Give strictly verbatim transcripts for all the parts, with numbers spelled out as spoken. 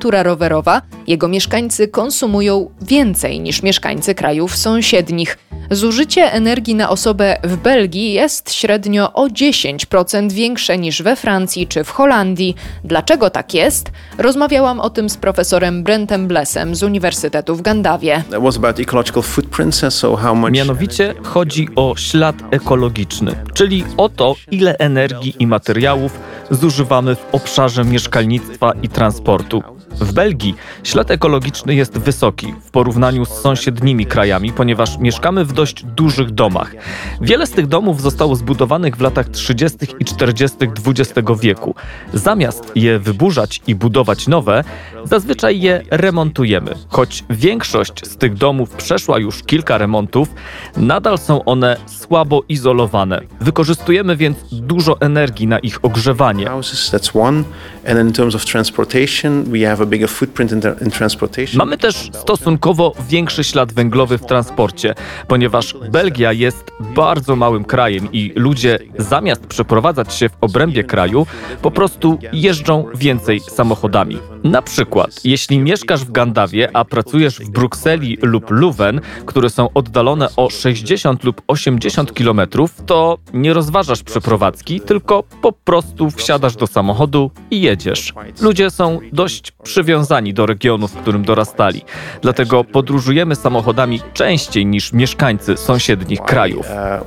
kultura rowerowa, jego mieszkańcy konsumują więcej niż mieszkańcy krajów sąsiednich. Zużycie energii na osobę w Belgii jest średnio o dziesięć procent większe niż we Francji czy w Holandii. Dlaczego tak jest? Rozmawiałam o tym z profesorem Brentem Blessem z Uniwersytetu w Gandawie. Mianowicie chodzi o ślad ekologiczny, czyli o to, ile energii i materiałów zużywamy w obszarze mieszkalnictwa i transportu. W Belgii ślad ekologiczny jest wysoki w porównaniu z sąsiednimi krajami, ponieważ mieszkamy w dość dużych domach. Wiele z tych domów zostało zbudowanych w latach trzydziestych i czterdziestych dwudziestego wieku. Zamiast je wyburzać i budować nowe, zazwyczaj je remontujemy. Choć większość z tych domów przeszła już kilka remontów, nadal są one słabo izolowane. Wykorzystujemy więc dużo energii na ich ogrzewanie. Mamy też stosunkowo większy ślad węglowy w transporcie, ponieważ Belgia jest bardzo małym krajem i ludzie zamiast przeprowadzać się w obrębie kraju, po prostu jeżdżą więcej samochodami. Na przykład, jeśli mieszkasz w Gandawie, a pracujesz w Brukseli lub Leuven, które są oddalone o sześćdziesiąt lub osiemdziesiąt kilometrów, to nie rozważasz przeprowadzki, tylko po prostu wsiadasz do samochodu i jedziesz. Ludzie są dość przywiązani do regionu, w którym dorastali. Dlatego podróżujemy samochodami częściej niż mieszkańcy sąsiednich krajów.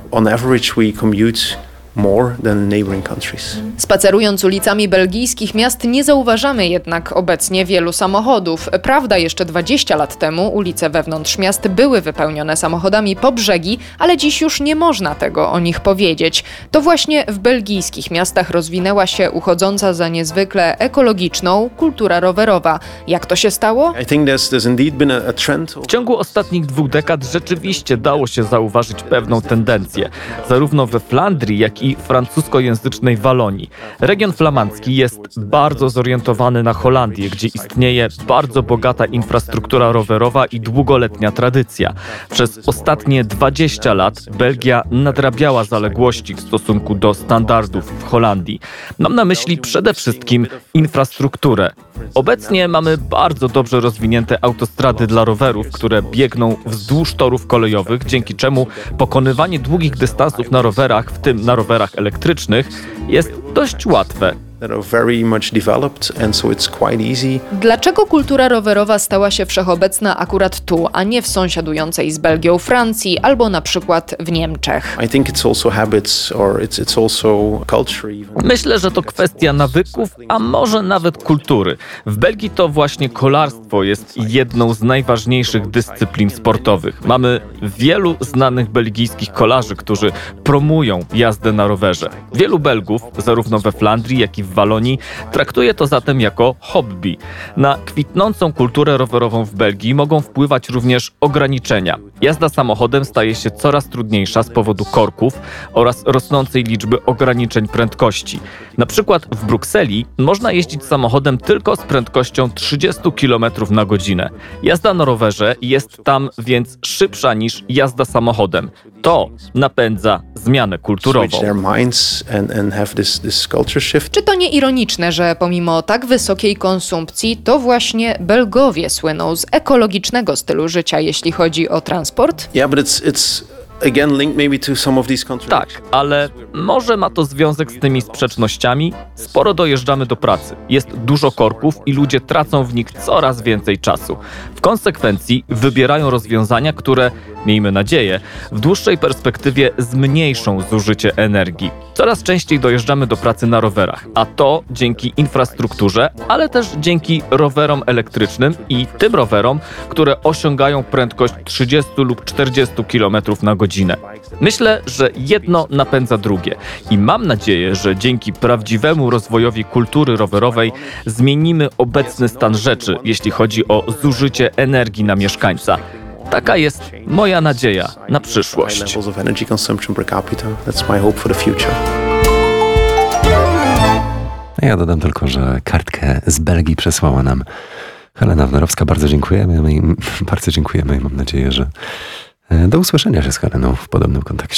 More than neighboring countries. Spacerując ulicami belgijskich miast nie zauważamy jednak obecnie wielu samochodów. Prawda, jeszcze dwadzieścia lat temu ulice wewnątrz miast były wypełnione samochodami po brzegi, ale dziś już nie można tego o nich powiedzieć. To właśnie w belgijskich miastach rozwinęła się uchodząca za niezwykle ekologiczną kultura rowerowa. Jak to się stało? I think there's, there's indeed been a, a trend. W ciągu ostatnich dwóch dekad rzeczywiście dało się zauważyć pewną tendencję. Zarówno we Flandrii, jak i i francuskojęzycznej Walonii. Region flamandzki jest bardzo zorientowany na Holandię, gdzie istnieje bardzo bogata infrastruktura rowerowa i długoletnia tradycja. Przez ostatnie dwadzieścia lat Belgia nadrabiała zaległości w stosunku do standardów w Holandii. Mam na myśli przede wszystkim infrastrukturę. Obecnie mamy bardzo dobrze rozwinięte autostrady dla rowerów, które biegną wzdłuż torów kolejowych, dzięki czemu pokonywanie długich dystansów na rowerach, w tym na rowerach elektrycznych, jest dość łatwe. Dlaczego kultura rowerowa stała się wszechobecna akurat tu, a nie w sąsiadującej z Belgią Francji albo na przykład w Niemczech? Myślę, że to kwestia nawyków, a może nawet kultury. W Belgii to właśnie kolarstwo jest jedną z najważniejszych dyscyplin sportowych. Mamy wielu znanych belgijskich kolarzy, którzy promują jazdę na rowerze. Wielu Belgów, zarówno we Flandrii, jak i w Walonii, traktuje to zatem jako hobby. Na kwitnącą kulturę rowerową w Belgii mogą wpływać również ograniczenia. Jazda samochodem staje się coraz trudniejsza z powodu korków oraz rosnącej liczby ograniczeń prędkości. Na przykład w Brukseli można jeździć samochodem tylko z prędkością trzydzieści kilometrów na godzinę. Jazda na rowerze jest tam więc szybsza niż jazda samochodem. To napędza zmianę kulturową. Czy to nie ironiczne, że pomimo tak wysokiej konsumpcji, to właśnie Belgowie słyną z ekologicznego stylu życia, jeśli chodzi o transport? Yeah, but it's, it's... Again, linked maybe to some of these contradictions. Tak, ale może ma to związek z tymi sprzecznościami? Sporo dojeżdżamy do pracy. Jest dużo korków i ludzie tracą w nich coraz więcej czasu. W konsekwencji wybierają rozwiązania, które, miejmy nadzieję, w dłuższej perspektywie zmniejszą zużycie energii. Coraz częściej dojeżdżamy do pracy na rowerach, a to dzięki infrastrukturze, ale też dzięki rowerom elektrycznym i tym rowerom, które osiągają prędkość trzydzieści lub czterdzieści kilometrów na godzinę. Myślę, że jedno napędza drugie i mam nadzieję, że dzięki prawdziwemu rozwojowi kultury rowerowej zmienimy obecny stan rzeczy, jeśli chodzi o zużycie energii na mieszkańca. Taka jest moja nadzieja na przyszłość. Ja dodam tylko, że kartkę z Belgii przesłała nam Helena Wnerowska. Bardzo dziękujemy i bardzo dziękujemy i mam nadzieję, że do usłyszenia się z Heleną w podobnym kontekście.